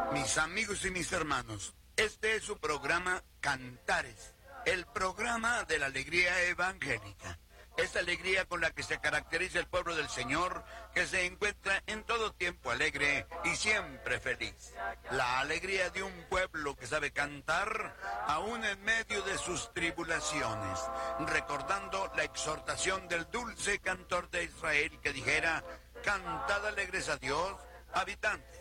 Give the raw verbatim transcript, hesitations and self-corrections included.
Mis amigos y mis hermanos, este es su programa Cantares, el programa de la alegría evangélica. Esta alegría con la que se caracteriza el pueblo del Señor, que se encuentra en todo tiempo alegre y siempre feliz. La alegría de un pueblo que sabe cantar, aún en medio de sus tribulaciones, recordando la exhortación del dulce cantor de Israel que dijera: cantad alegres a Dios, habitantes